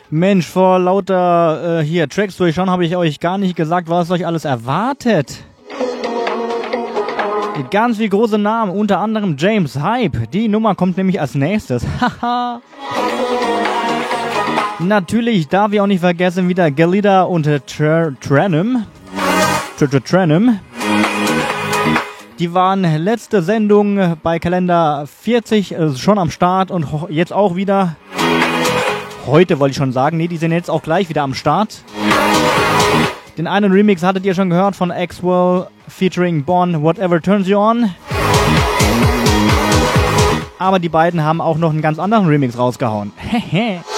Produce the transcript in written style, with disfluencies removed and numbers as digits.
Mensch, vor lauter hier Tracks durchschauen habe ich euch gar nicht gesagt, was euch alles erwartet. Ganz viele große Namen, unter anderem James Hype. Die Nummer kommt nämlich als nächstes. Haha. Natürlich darf ich auch nicht vergessen, wieder Gelida und Tranum. Die waren letzte Sendung bei Kalender 40 schon am Start und jetzt auch wieder. Heute wollte ich schon sagen. Nee, die sind jetzt auch gleich wieder am Start. Den einen Remix hattet ihr schon gehört von Axwell featuring Bon, Whatever Turns You On. Aber die beiden haben auch noch einen ganz anderen Remix rausgehauen. Hehe.